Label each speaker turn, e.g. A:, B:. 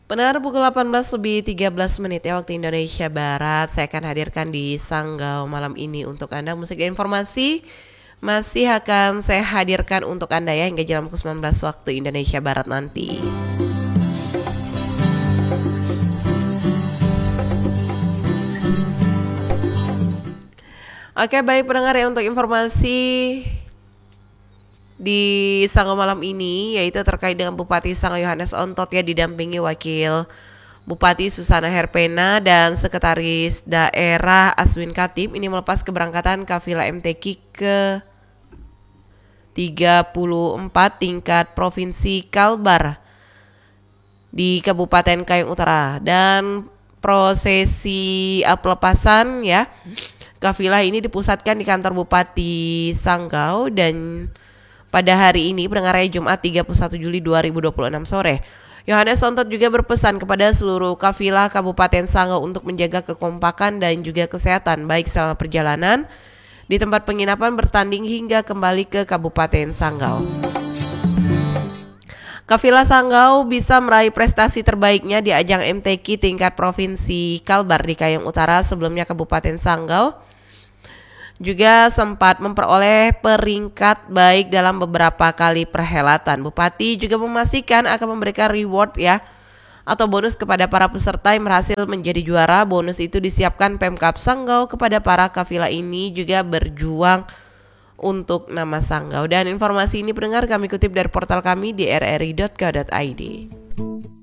A: Benar pukul 18 lebih 13 menit ya waktu Indonesia Barat. Saya akan hadirkan di Sanggau malam ini untuk Anda musik dan informasi. Masih akan saya hadirkan untuk Anda ya hingga jam 19 waktu Indonesia Barat nanti. Oke, baik pendengar ya, untuk informasi di Sanggau malam ini yaitu terkait dengan Bupati Sanggau Yohanes Ontot ya, didampingi Wakil Bupati Susana Herpena dan Sekretaris Daerah Aswin Katib ini melepas keberangkatan kafilah MTQ ke 34 tingkat Provinsi Kalbar di Kabupaten Kayong Utara, dan prosesi pelepasan ya kafilah ini dipusatkan di kantor Bupati Sanggau dan pada hari ini pendengar Jumat 31 Juli 2026 sore. Yohanes Ontot juga berpesan kepada seluruh kafilah Kabupaten Sanggau untuk menjaga kekompakan dan juga kesehatan baik selama perjalanan di tempat penginapan, bertanding hingga kembali ke Kabupaten Sanggau. Kafilah Sanggau bisa meraih prestasi terbaiknya di ajang MTQ tingkat Provinsi Kalbar di Kayong Utara. Sebelumnya Kabupaten Sanggau juga sempat memperoleh peringkat baik dalam beberapa kali perhelatan. Bupati juga memastikan akan memberikan reward ya atau bonus kepada para peserta yang berhasil menjadi juara. Bonus itu disiapkan Pemkab Sanggau kepada para kafilah ini juga berjuang untuk nama Sanggau. Dan informasi ini pendengar kami kutip dari portal kami di rri.co.id.